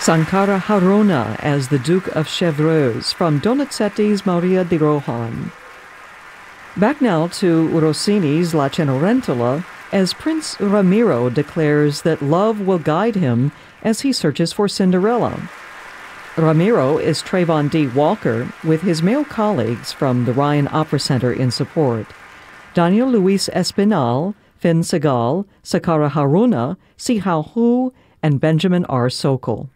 Sankara Haruna as the Duke of Chevreuse from Donizetti's Maria di Rohan. Back now to Rossini's La Cenerentola, as Prince Ramiro declares that love will guide him as he searches for Cinderella. Ramiro is Trayvon D. Walker with his male colleagues from the Ryan Opera Center in support. Daniel Luis Espinal, Finn Segal, Sakara Haruna, Sihao Hu, and Benjamin R. Sokol.